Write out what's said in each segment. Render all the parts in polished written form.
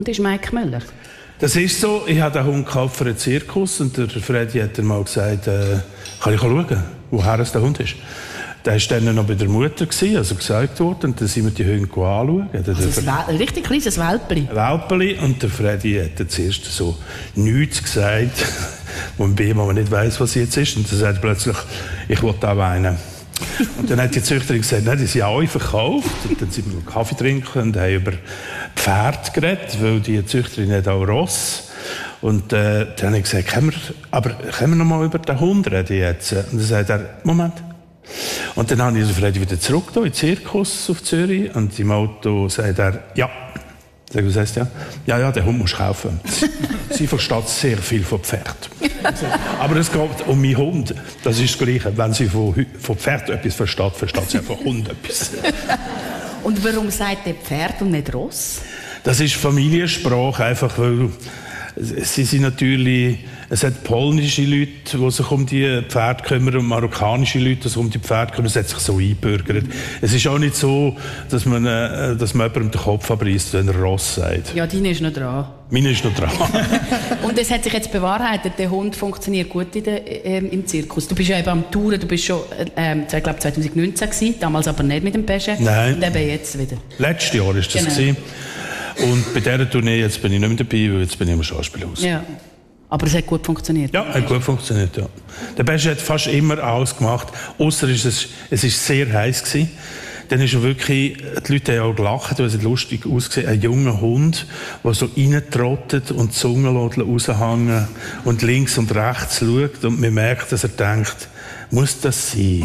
Und das ist Mike Müller. Das ist so. Ich habe den Hund gekauft für einen Zirkus und der Freddy hat dann mal gesagt, kann ich schauen, woher es der Hund ist. Der war dann noch bei der Mutter, also gesagt worden, und dann sind wir die Hunde anschauen. Also ein richtig kleines Welpeli. Welpeli, und der Freddy hat dann zuerst so nichts gesagt, wo man nicht weiss, was jetzt ist. Und dann sagt er plötzlich, ich will auch einen. Und dann hat die Züchterin gesagt, nein, die sind alle verkauft. Und dann sind wir Kaffee trinken und haben über Pferde geredet, weil die Züchterin hat auch Ross. Und dann habe ich gesagt, können wir noch mal über den Hund reden jetzt? Und dann sagt er, Moment. Und dann habe ich den Freddy wieder zurück in den Zirkus auf Zürich und im Auto sagt er, ja. Sag, was heisst ja? Ja, den Hund musst du kaufen. Sie versteht sehr viel von Pferd. Aber es geht um meinen Hund. Das ist das Gleiche. Wenn sie von Pferd etwas versteht, versteht sie von Hund etwas. Und warum sagt der Pferd und nicht Ross? Das ist Familiensprache, einfach weil sie sind natürlich, es hat polnische Leute, die sich um die Pferde kümmern, und marokkanische Leute, die sich um die Pferde kümmern. Es hat sich so eingebürgert. Es ist auch nicht so, dass man jemandem den Kopf abreißt, wenn er Ross sagt. Ja, deine ist noch dran. Meine ist noch dran. Und es hat sich jetzt bewahrheitet, der Hund funktioniert gut im Zirkus. Du bist ja eben am Touren, du bist schon, ich glaube 2019 gewesen, damals aber nicht mit dem Pesche. Nein. Und eben jetzt wieder. Letztes Jahr war das gewesen. Und bei dieser Tournee jetzt bin ich nicht mehr dabei, weil jetzt bin ich im Schauspielhaus. Ja. Aber es hat gut funktioniert. Ja, hat gut funktioniert, ja. Der Pesche hat fast immer alles gemacht, ausser es war sehr heiß gewesen. Dann ist er wirklich, die Leute haben auch gelacht, weil es lustig ausgesehen, ein junger Hund, der so reintrottet und die Zunge raushängen und links und rechts schaut und man merkt, dass er denkt, muss das sein?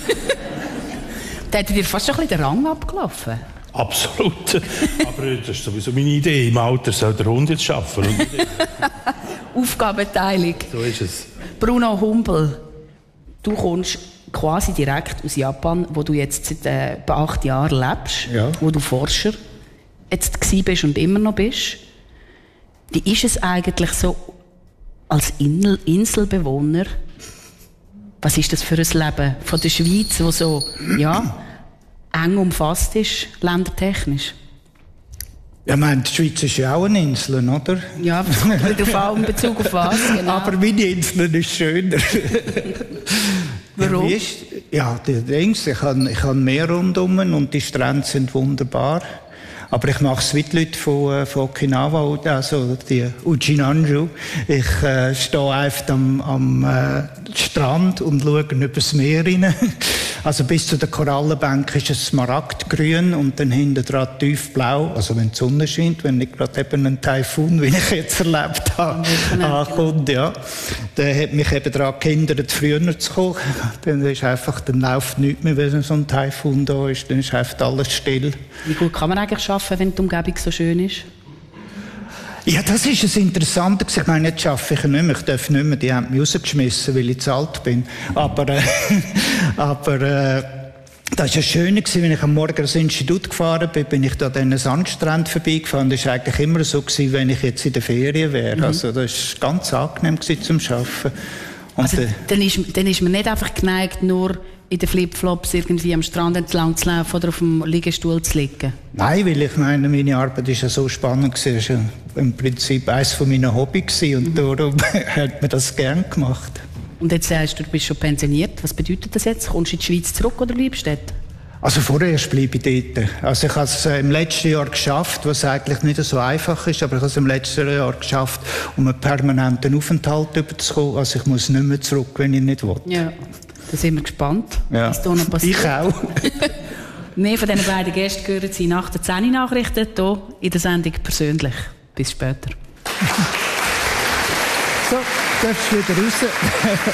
Da hat dir fast schon ein bisschen den Rang abgelaufen. Absolut. Aber das ist sowieso meine Idee. Im Alter soll der Hund jetzt arbeiten. Aufgabenteilung. So ist es. Bruno Humbel, du kommst quasi direkt aus Japan, wo du jetzt seit 8 Jahren lebst, ja. Wo du Forscher jetzt gewesen bist und immer noch bist. Wie ist es eigentlich so als Inselbewohner? Was ist das für ein Leben von der Schweiz, wo so, ja, eng umfasst ist, ländertechnisch? Ja, ich meine, die Schweiz ist ja auch eine Insel, oder? Ja, wieder in Bezug auf was, genau. Aber meine Insel ist schöner. Warum? Ja, ich habe Meer rundum und die Strände sind wunderbar. Aber ich mache es wie die Leute von Okinawa, also die Ujinanju. Ich stehe einfach am Strand und schaue übers Meer rein. Also bis zu der Korallenbank ist es smaragdgrün und dann hinten dran tiefblau. Also wenn die Sonne scheint, wenn nicht gerade eben ein Taifun, wie ich jetzt erlebt habe, ankommt, ja. Der hat mich eben daran gehindert, früher zu kommen. Dann läuft nichts mehr, wenn so ein Taifun da ist. Dann ist einfach alles still. Wie gut kann man eigentlich arbeiten, wenn die Umgebung so schön ist? Ja, das ist das Interessante. Ich meine, jetzt arbeite ich nicht mehr. Ich darf nicht mehr. Die haben mich rausgeschmissen, weil ich zu alt bin. Aber das war ja schön, wenn ich am Morgen ins Institut gefahren bin ich da an diesen Sandstrand vorbeigefahren. Das war eigentlich immer so, wenn ich jetzt in der Ferien wäre. Also das war ganz angenehm zum Arbeiten. Und also, dann ist man nicht einfach geneigt, nur in den Flipflops irgendwie am Strand entlang zu laufen oder auf dem Liegestuhl zu liegen? Nein, weil ich meine, meine Arbeit ist ja so spannend gewesen. Es war ja im Prinzip eines von meinen Hobbys und darum hat mir das gern gemacht. Und jetzt sagst du, du bist schon pensioniert. Was bedeutet das jetzt? Kommst du in die Schweiz zurück oder bleibst du dort? Also vorerst bleibe ich dort. Also ich habe es im letzten Jahr geschafft, was eigentlich nicht so einfach ist, aber ich habe es im letzten Jahr geschafft, um einen permanenten Aufenthalt überzukommen. Also ich muss nicht mehr zurück, wenn ich nicht will. Ja. Da sind wir gespannt, ja. Was da noch passiert. Ich auch. Mehr von diesen beiden Gästen hören Sie nach der 10-Nachrichten hier in der Sendung persönlich. Bis später. So, darfst du wieder raus.